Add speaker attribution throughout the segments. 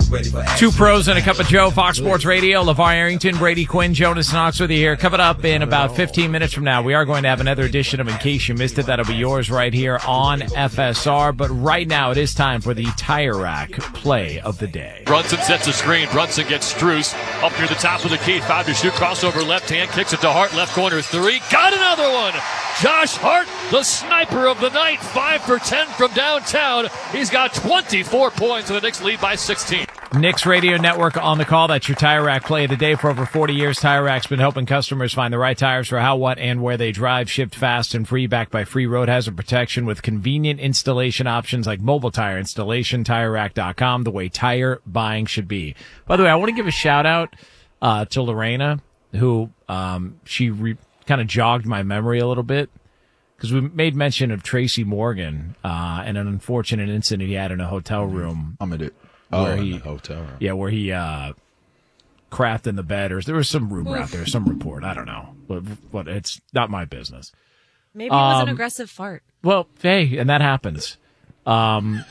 Speaker 1: Two pros and a cup of Joe, Fox Sports Radio. LeVar Arrington, Brady Quinn, Jonas Knox with you here. Coming up in about 15 minutes from now, we are going to have another edition of In Case You Missed It. That'll be yours right here on FSR. But right now, it is time for the Tire Rack play of the day.
Speaker 2: Brunson sets a screen. Brunson gets Strus up near the top of the key. 5 to shoot. Crossover left hand. Kicks it to Hart. Left corner 3. Got another one. Josh Hart, the sniper of the night. 5 for 10 from downtown. He's got 24 points, and the Knicks lead by 16.
Speaker 1: Knicks Radio Network on the call. That's your Tire Rack play of the day. For over 40 years, Tire Rack's been helping customers find the right tires for how, what, and where they drive. Shipped fast and free, backed by free road hazard protection with convenient installation options like mobile tire installation. TireRack.com, the way tire buying should be. By the way, I want to give a shout out to Lorena, who she kind of jogged my memory a little bit, because we made mention of Tracy Morgan and an unfortunate incident he had in a hotel room.
Speaker 3: In the hotel room.
Speaker 1: Yeah, where he crapped in the bed, or there was some rumor out there, some report. I don't know, but it's not my business.
Speaker 4: Maybe it was an aggressive fart.
Speaker 1: Well, hey, and that happens. But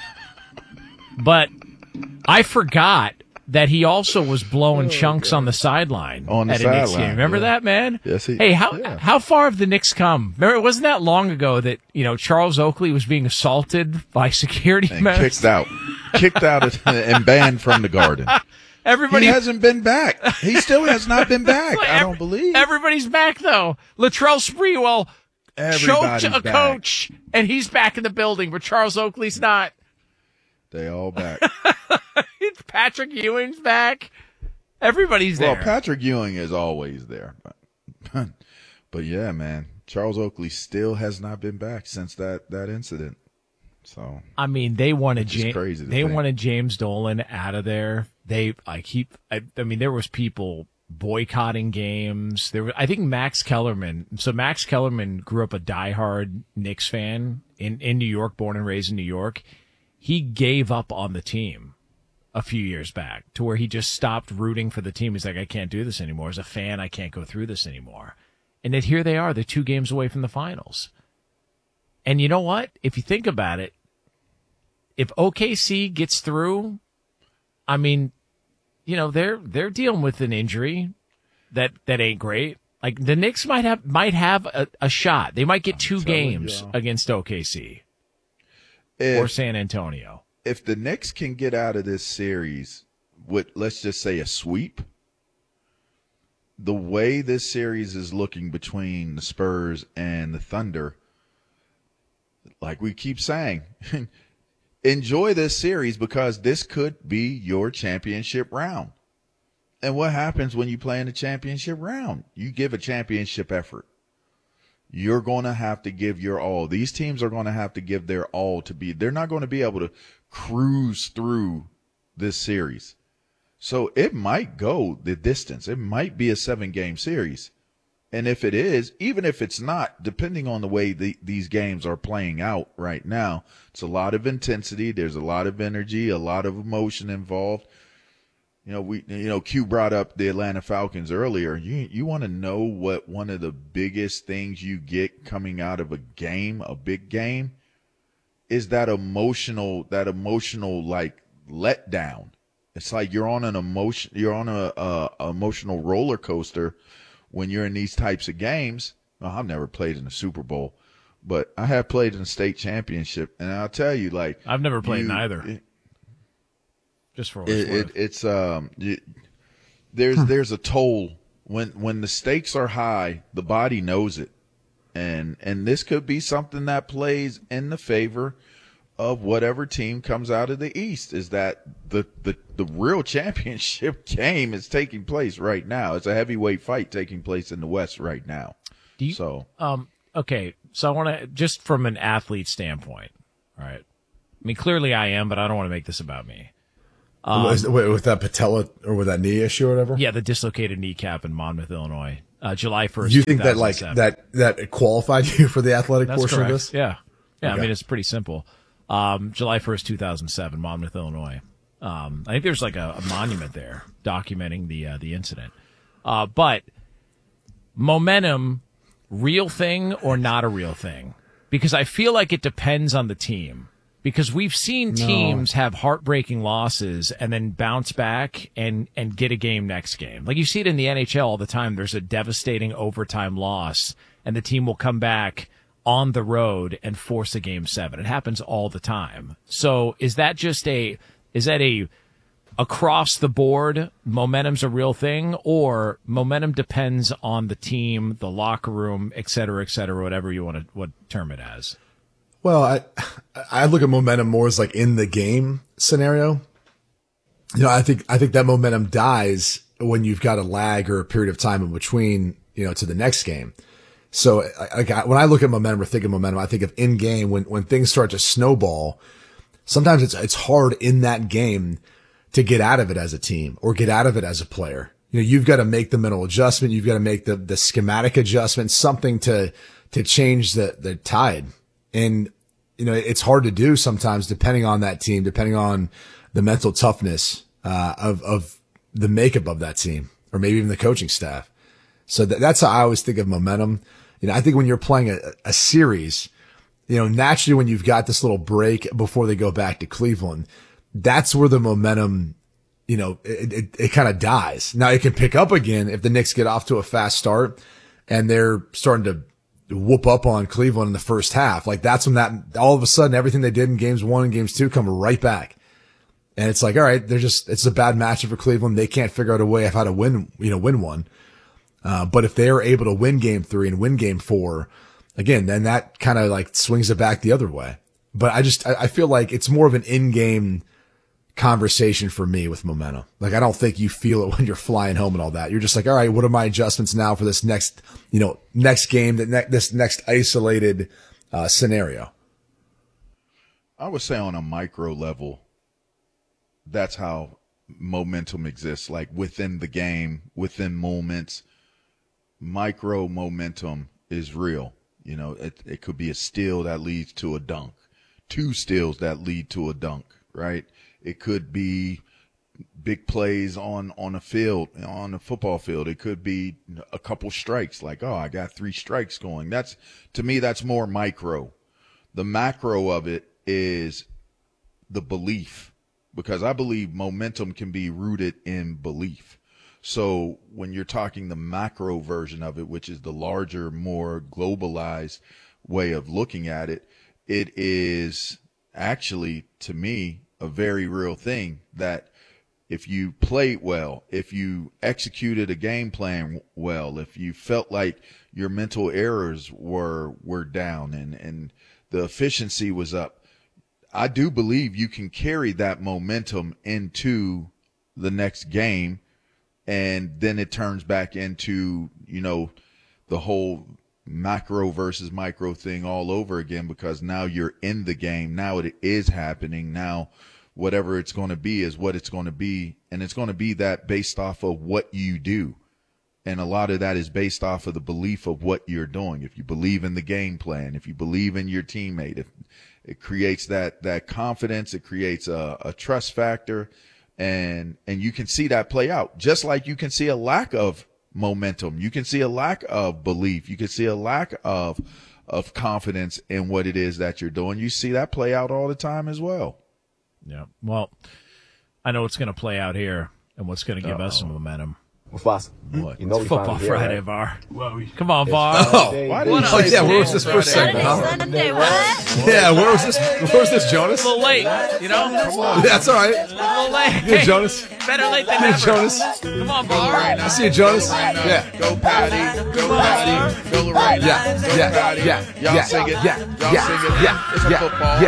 Speaker 1: I forgot that he also was blowing chunks on the sideline at a Knicks game. Remember that, man?
Speaker 3: Yes,
Speaker 1: Hey, how far have the Knicks come? Remember, it wasn't that long ago that, Charles Oakley was being assaulted by security members.
Speaker 3: Kicked out and banned from the Garden. He hasn't been back. He still has not been back. I don't believe.
Speaker 1: Everybody's back, though. Latrell Sprewell choked a coach, and he's back in the building, but Charles Oakley's not.
Speaker 3: They all back.
Speaker 1: Patrick Ewing's back. Everybody's there.
Speaker 3: Well, Patrick Ewing is always there. But yeah, man, Charles Oakley still has not been back since that incident. So
Speaker 1: I mean, they wanted
Speaker 3: wanted
Speaker 1: James Dolan out of there. There was people boycotting games. I think Max Kellerman. So Max Kellerman grew up a diehard Knicks fan in New York, born and raised in New York. He gave up on the team a few years back to where he just stopped rooting for the team. He's like, I can't do this anymore. As a fan, I can't go through this anymore. And then here they are. They're 2 games away from the finals. And you know what? If you think about it, if OKC gets through, I mean, they're dealing with an injury that ain't great. Like, the Knicks might have a shot. They might get 2 games against OKC or San Antonio.
Speaker 3: If the Knicks can get out of this series with, let's just say, a sweep, the way this series is looking between the Spurs and the Thunder, like we keep saying, enjoy this series, because this could be your championship round. And what happens when you play in the championship round? You give a championship effort. You're going to have to give your all. These teams are going to have to give their all they're not going to be able to cruise through this series. So it might go the distance. It might be a 7-game series. And if it is, even if it's not, depending on the way these games are playing out right now, it's a lot of intensity. There's a lot of energy, a lot of emotion involved. Q brought up the Atlanta Falcons earlier. You want to know what one of the biggest things you get coming out of a big game, is that emotional like letdown. It's like you're on a emotional roller coaster when you're in these types of games. Well, I've never played in a Super Bowl, but I have played in a state championship, and I'll tell you, like,
Speaker 1: I've never played in either. Just for what it's worth.
Speaker 3: There's a toll when the stakes are high. The body knows it, and this could be something that plays in the favor of whatever team comes out of the East. Is that the real championship game is taking place right now? It's a heavyweight fight taking place in the West right now.
Speaker 1: Okay, so I want to, just from an athlete standpoint, all right? I mean, clearly I am, but I don't want to make this about me.
Speaker 5: With that patella or with that knee issue or whatever?
Speaker 1: Yeah, the dislocated kneecap in Monmouth, Illinois, July 1st.
Speaker 5: You think that qualified you for the athletic portion
Speaker 1: correct.
Speaker 5: of this?
Speaker 1: Yeah.
Speaker 5: Okay.
Speaker 1: I mean, it's pretty simple. July 1st, 2007, Monmouth, Illinois. I think there's like a monument there documenting the incident. But momentum, real thing or not a real thing? Because I feel like it depends on the team. Because we've seen teams have heartbreaking losses and then bounce back and get a game next game. Like you see it in the NHL all the time. There's a devastating overtime loss and the team will come back on the road and force a game 7. It happens all the time. So is that a across the board, momentum's a real thing, or momentum depends on the team, the locker room, et cetera, whatever you want to term it as?
Speaker 5: Well, I look at momentum more as like in the game scenario. You know, I think that momentum dies when you've got a lag or a period of time in between, you know, to the next game. So when I look at momentum or think of momentum, I think of in game when things start to snowball. Sometimes it's hard in that game to get out of it as a team or get out of it as a player. You know, you've got to make the mental adjustment. You've got to make the schematic adjustment, something to change the tide. And, you know, it's hard to do sometimes depending on that team, depending on the mental toughness, of the makeup of that team or maybe even the coaching staff. So that's how I always think of momentum. You know, I think when you're playing a series, you know, naturally when you've got this little break before they go back to Cleveland, that's where the momentum, you know, it kind of dies. Now it can pick up again if the Knicks get off to a fast start and they're starting to whoop up on Cleveland in the first half. Like that's when that all of a sudden everything they did in games 1 and games 2 come right back. And it's like, all right, it's a bad matchup for Cleveland. They can't figure out a way of how to win one. But if they are able to win game 3 and win game 4, again, then that kind of like swings it back the other way. But I feel like it's more of an in-game conversation for me with momentum. Like, I don't think you feel it when you're flying home and all that. You're just like, all right, what are my adjustments now for this next game, this next isolated, scenario?
Speaker 3: I would say on a micro level, that's how momentum exists. Like within the game, within moments, micro momentum is real. You know, it could be a steal that leads to a dunk, 2 steals that lead to a dunk, right? It could be big plays on a field, on a football field. It could be a couple strikes, like, oh, I got 3 strikes going. To me, that's more micro. The macro of it is the belief, because I believe momentum can be rooted in belief. So when you're talking the macro version of it, which is the larger, more globalized way of looking at it, it is actually, to me, a very real thing that if you played well, if you executed a game plan well, if you felt like your mental errors were down and the efficiency was up, I do believe you can carry that momentum into the next game, and then it turns back into, you know, the whole macro versus micro thing all over again, because now you're in the game. Now it is happening. Now whatever it's going to be is what it's going to be. And it's going to be that based off of what you do. And a lot of that is based off of the belief of what you're doing. If you believe in the game plan, if you believe in your teammate, if it creates that confidence, it creates a trust factor, and you can see that play out. Just like you can see a lack of momentum, you can see a lack of belief, you can see a lack of confidence in what it is that you're doing. You see that play out all the time as well.
Speaker 1: Yeah. Well, I know what's going to play out here and what's going to give us some momentum.
Speaker 6: Mufasa.
Speaker 3: What?
Speaker 6: You know
Speaker 1: It's Football Friday,
Speaker 6: right?
Speaker 1: VAR. Come on, VAR.
Speaker 3: Why did you say
Speaker 5: yeah, where was
Speaker 3: Football
Speaker 5: this first
Speaker 3: Friday?
Speaker 5: segment? Huh?
Speaker 4: Sunday, what?
Speaker 5: Yeah, where was this, Jonas?
Speaker 1: A little late, you know?
Speaker 5: That's all right.
Speaker 1: A little late.
Speaker 5: Yeah, Jonas.
Speaker 1: Better late than
Speaker 5: Yeah,
Speaker 1: never.
Speaker 5: Jonas.
Speaker 1: Come on, VAR.
Speaker 5: I see you, Jonas. Yeah.
Speaker 3: Go Patty, go Patty, go Lorraine,
Speaker 5: Yeah,
Speaker 3: go
Speaker 5: yeah,
Speaker 3: Patty.
Speaker 5: yeah,
Speaker 3: Y'all
Speaker 5: yeah,
Speaker 3: sing it.
Speaker 5: yeah,
Speaker 3: Y'all
Speaker 5: yeah,
Speaker 3: sing it.
Speaker 5: yeah,
Speaker 3: It's a
Speaker 5: yeah,
Speaker 3: football.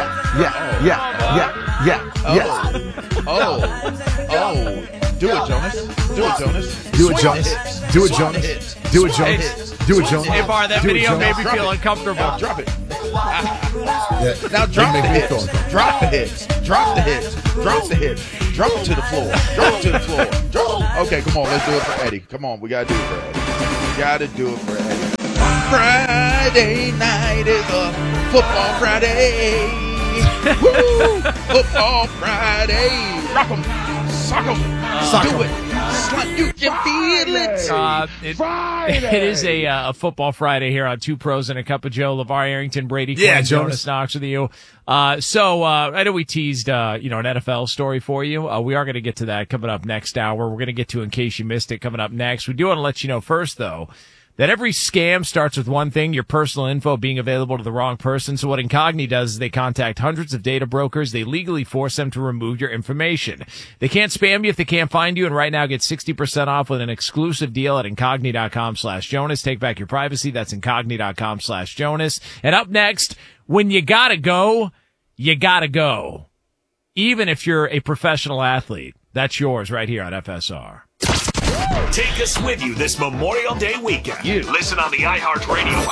Speaker 5: yeah.
Speaker 3: Do it, Jonas. Do it, Jonas.
Speaker 5: Do it,
Speaker 3: Swing
Speaker 5: Jonas.
Speaker 3: hips.
Speaker 5: Do it,
Speaker 3: Swing
Speaker 5: Jonas.
Speaker 3: hips.
Speaker 5: Do it,
Speaker 3: Swing
Speaker 5: Jonas.
Speaker 3: hips.
Speaker 5: Do it,
Speaker 3: Swing
Speaker 5: Jonas.
Speaker 1: Hey,
Speaker 3: hips.
Speaker 1: VAR, that
Speaker 5: Do it,
Speaker 1: video made me
Speaker 5: Jonas.
Speaker 1: feel uncomfortable.
Speaker 3: Now drop it.
Speaker 5: Yeah.
Speaker 3: Now drop the
Speaker 5: Make me
Speaker 3: hips.
Speaker 5: feel uncomfortable.
Speaker 3: Drop the hips. Drop the hips. Drop the hips. Drop it to the floor. Drop it to the floor. Okay, come on. Let's do it for Eddie. Come on. We got to do it for Eddie. We got to do it for Eddie. Friday night is a football Friday. Woo! Football Friday. Rock 'em. Suck 'em. Do it. You can feel it.
Speaker 1: It is a Football Friday here on Two Pros and a Cup of Joe. LeVar Arrington, Brady Quinn,
Speaker 5: Yeah,
Speaker 1: Jonas Knox with you. So I know we teased, an NFL story for you. We are going to get to that coming up next hour. We're going to get to In Case You Missed It coming up next. We do want to let you know first, though, that every scam starts with one thing, your personal info being available to the wrong person. So what Incogni does is they contact hundreds of data brokers. They legally force them to remove your information. They can't spam you if they can't find you. And right now, get 60% off with an exclusive deal at Incogni.com/Jonas. Take back your privacy. That's Incogni.com/Jonas. And up next, when you gotta go, you gotta go. Even if you're a professional athlete, that's yours right here on FSR.
Speaker 6: Take us with you this Memorial Day weekend. Listen on the iHeartRadio